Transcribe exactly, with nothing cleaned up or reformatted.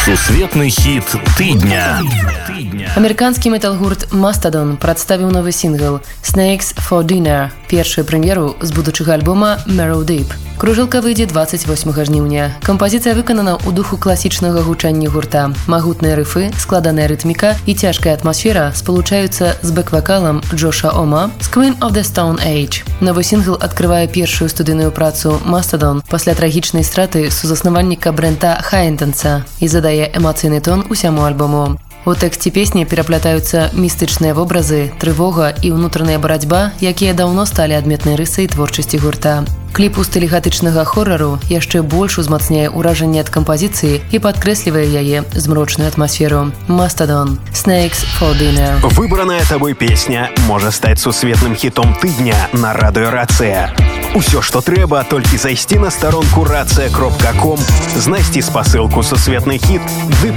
Сусветны хіт тыдня. Амерыканскі метал-гурт Mastodon прадставіў новы сінгл «Snakes for Dinner», першую прэм'еру з будучага альбома «Marrow Deep». Кружэлка выйдзе двадцать восьмага жніўня. Кампазіцыя выканана ў духу класічнага гучання гурта. Магутныя рыфы, складаная рытміка і цяжкая атмасфера спалучаюцца з бэк-вакалам Джоша Ома з Queen of the Stone Age. Новы сінгл адкрывае першую студыйную працу Mastodon пасля трагічнай страты сузаснавальніка Брэнта Хайнтенса і задае эмацыйны тон усяму альбому. У тэксце песні пераплятаюцца містычныя вобразы, трывога і ўнутраная барацьба, якія даўно сталі адметнай рысай творчасці гурта. Кліп у стылі гатычнага хорару яшчэ больш узмацняе ўражанне ад кампазіцыі і падкрэслівае яе змрочную атмасферу. Mastodon. Snakes for Dinner. Выбраная табой песня можа стаць сусветным хітом тыдня на радыё Рацыя. Усё, што трэба, толькі зайсці на старонку рацыя кропка ком, знайсці спасылку «Сусветны хіт» ды